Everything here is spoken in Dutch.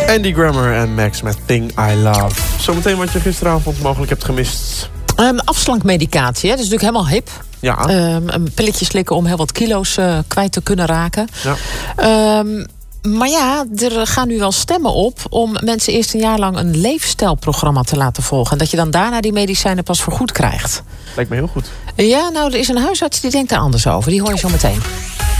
Andy Grammer en Max met Thing I Love. Zometeen wat je gisteravond mogelijk hebt gemist. Afslankmedicatie, hè? Dat is natuurlijk helemaal hip. Ja. Een pilletje slikken om heel wat kilo's kwijt te kunnen raken. Ja. Maar ja, er gaan nu wel stemmen op om mensen eerst een jaar lang een leefstijlprogramma te laten volgen. En dat je dan daarna die medicijnen pas vergoed krijgt. Lijkt me heel goed. Ja, nou, er is een huisarts die denkt daar anders over. Die hoor je zo meteen.